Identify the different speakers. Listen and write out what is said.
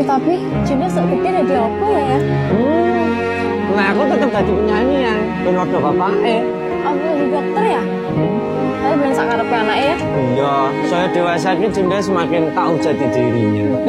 Speaker 1: tapi Jinda segede dari apa ya?
Speaker 2: Nah aku tetap jadi penyanyi ya. Ben waktu bapak
Speaker 1: Aku jadi dokter ya? Tapi ben sakarepe anake ya?
Speaker 2: Iya, saya dewasa ini Jinda semakin tahu jati dirinya.